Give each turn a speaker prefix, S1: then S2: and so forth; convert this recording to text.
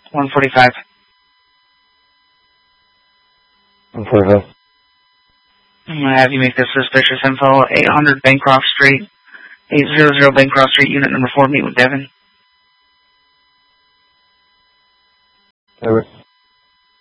S1: 145.
S2: 145.
S1: I'm going to have you make this suspicious info. 800 Bancroft Street. 800 Bancroft Street, unit number 4. Meet with Devin.
S2: Over.